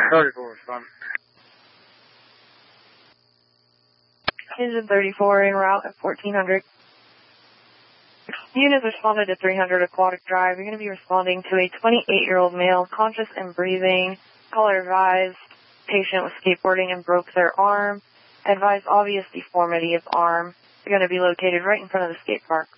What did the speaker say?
34, respond. Engine 34 en route at 1400. Units responded to 300 Aquatic Drive. You're going to be responding to a 28-year-old male, conscious and breathing, caller advised, patient with skateboarding and broke their arm, advised obvious deformity of arm. They're going to be located right in front of the skate park.